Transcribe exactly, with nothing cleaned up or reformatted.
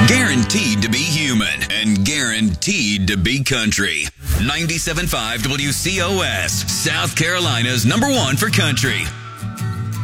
Guaranteed to be human and guaranteed to be country. ninety-seven point five W C O S, South Carolina's number one for country.